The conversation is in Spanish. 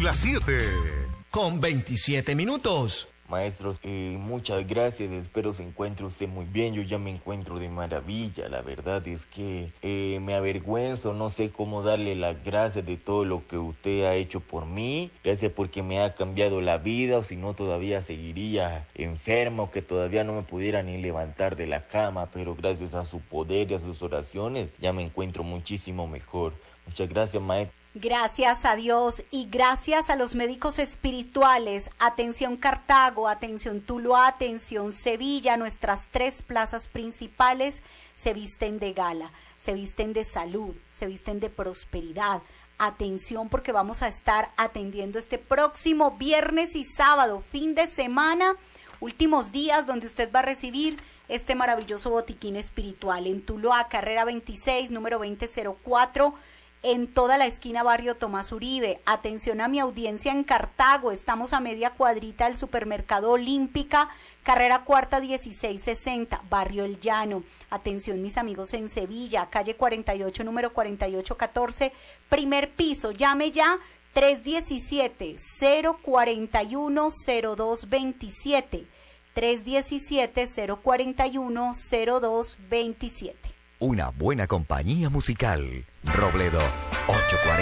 las 7. Con 27 minutos. Maestros, muchas gracias, espero se encuentre usted muy bien, yo ya me encuentro de maravilla, la verdad es que me avergüenzo, no sé cómo darle las gracias de todo lo que usted ha hecho por mí, gracias porque me ha cambiado la vida, o si no todavía seguiría enfermo, que todavía no me pudiera ni levantar de la cama, pero gracias a su poder y a sus oraciones ya me encuentro muchísimo mejor. Muchas gracias, maestro. Gracias a Dios y gracias a los médicos espirituales. Atención Cartago, atención Tuluá, atención Sevilla, nuestras 3 plazas principales se visten de gala, se visten de salud, se visten de prosperidad. Atención porque vamos a estar atendiendo este próximo viernes y sábado, fin de semana, últimos días donde usted va a recibir este maravilloso botiquín espiritual en Tuluá, carrera 26, número 2004. En toda la esquina barrio Tomás Uribe. Atención a mi audiencia en Cartago, estamos a media cuadrita del supermercado Olímpica, carrera cuarta 1660, barrio El Llano. Atención mis amigos en Sevilla, calle 48, número 4814, primer piso, llame ya 317-041-0227, 317-041-0227. Una buena compañía musical. Robledo 840.